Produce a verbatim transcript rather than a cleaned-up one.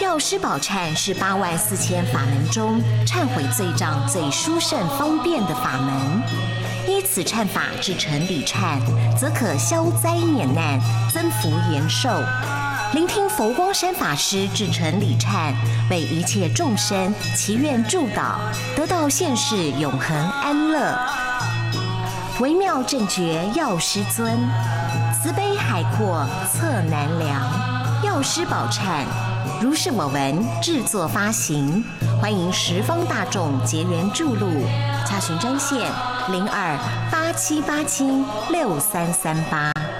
药师宝忏是八万四千法门中忏悔罪障最殊胜方便的法门。依此忏法至成礼忏，则可消灾免难，增福延寿。聆听佛光山法师至诚礼忏，为一切众生祈愿祝祷，得到现世永恒安乐。微妙正觉药师尊，慈悲海阔测难量。药师宝忏，如是我闻制作发行，欢迎十方大众结缘注录。查询专线零二八七八七六三三八。